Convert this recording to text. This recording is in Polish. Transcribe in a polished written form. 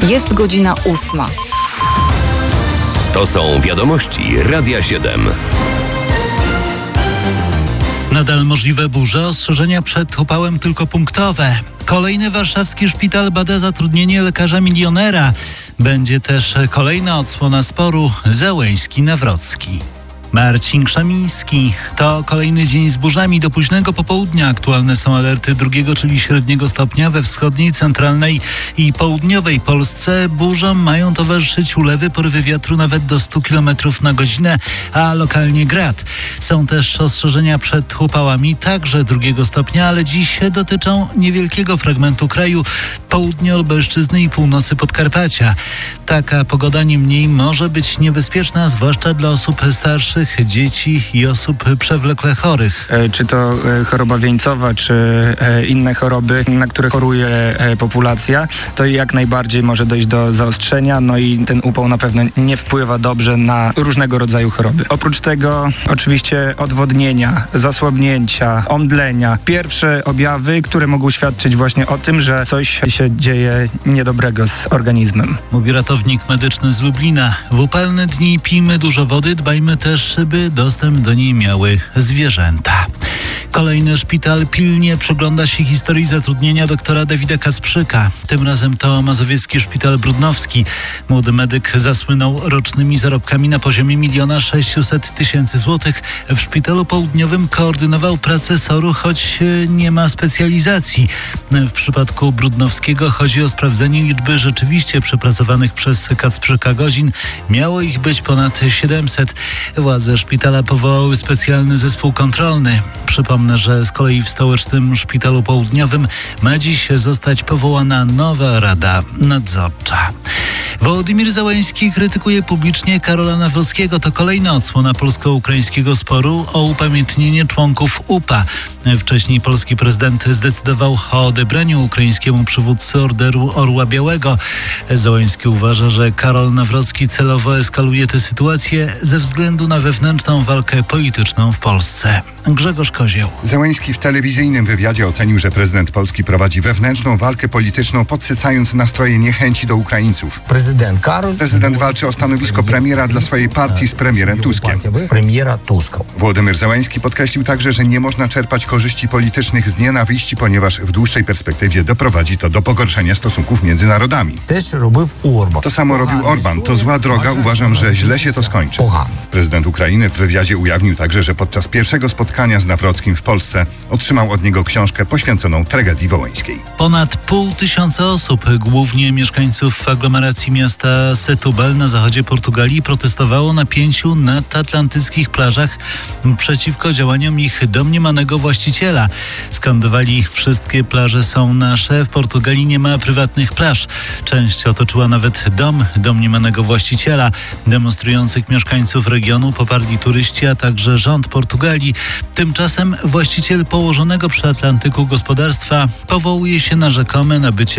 Jest godzina 8. To są wiadomości Radia 7. Nadal możliwe burze, ostrzeżenia przed upałem tylko punktowe. Kolejny warszawski szpital bada zatrudnienie lekarza milionera. Będzie też kolejna odsłona sporu Załęski-Nawrocki. Marcin Krzemiński. To kolejny dzień z burzami do późnego popołudnia. Aktualne są alerty drugiego, czyli średniego stopnia we wschodniej, centralnej i południowej Polsce. Burzom mają towarzyszyć ulewy, porywy wiatru nawet do 100 km na godzinę, a lokalnie grad. Są też ostrzeżenia przed upałami, także drugiego stopnia, ale dziś dotyczą niewielkiego fragmentu kraju, południa Lubelszczyzny i północy Podkarpacia. Taka pogoda niemniej może być niebezpieczna, zwłaszcza dla osób starszych, dzieci i osób przewlekle chorych. Czy to choroba wieńcowa, czy inne choroby, na które choruje populacja, to jak najbardziej może dojść do zaostrzenia, no i ten upał na pewno nie wpływa dobrze na różnego rodzaju choroby. Oprócz tego oczywiście odwodnienia, zasłabnięcia, omdlenia. Pierwsze objawy, które mogą świadczyć właśnie o tym, że coś się dzieje niedobrego z organizmem. Mówi ratownik medyczny z Lublina. W upalne dni pijmy dużo wody, dbajmy też, by dostęp do niej miały zwierzęta. Kolejny szpital pilnie przygląda się historii zatrudnienia doktora Dawida Kasprzyka. Tym razem to mazowiecki szpital brudnowski. Młody medyk zasłynął rocznymi zarobkami na poziomie 1 600 000 złotych. W szpitalu południowym koordynował pracę SOR-u, choć nie ma specjalizacji. W przypadku Brudnowskiego chodzi o sprawdzenie liczby rzeczywiście przepracowanych przez Kasprzyka godzin. Miało ich być ponad 700. Władze szpitala powołały specjalny zespół kontrolny. Przypomnę, że z kolei w stołecznym szpitalu południowym ma dziś zostać powołana nowa rada nadzorcza. Wołodymyr Załęski krytykuje publicznie Karola Nawrockiego. To kolejna odsłona polsko-ukraińskiego sporu o upamiętnienie członków UPA. Wcześniej polski prezydent zdecydował o odebraniu ukraińskiemu przywódcy Orderu Orła Białego. Załęski uważa, że Karol Nawrocki celowo eskaluje tę sytuację ze względu na wewnętrzną walkę polityczną w Polsce. Grzegorz Kozieł. Załęski w telewizyjnym wywiadzie ocenił, że prezydent Polski prowadzi wewnętrzną walkę polityczną, podsycając nastroje niechęci do Ukraińców. Prezydent walczy o stanowisko premiera dla swojej partii z premierem Tuskiem. Wołodymyr Załęski podkreślił także, że nie można czerpać korzyści politycznych z nienawiści, ponieważ w dłuższej perspektywie doprowadzi to do pogorszenia stosunków między narodami. To samo robił Orban. To zła droga. Uważam, że źle się to skończy. Prezydent Ukrainy w wywiadzie ujawnił także, że podczas pierwszego spotkania z Nawrockim w Polsce otrzymał od niego książkę poświęconą tragedii wołyńskiej. Ponad 500 osób, głównie mieszkańców aglomeracji miasta Setúbal na zachodzie Portugalii, protestowało na 5 nadatlantyckich plażach przeciwko działaniom ich domniemanego właściciela. Skandowali: wszystkie plaże są nasze, w Portugalii nie ma prywatnych plaż. Część otoczyła nawet dom domniemanego właściciela. Demonstrujących mieszkańców regionu poparli turyści, a także rząd Portugalii. Tymczasem właściciel położonego przy Atlantyku gospodarstwa powołuje się na rzekome nabycie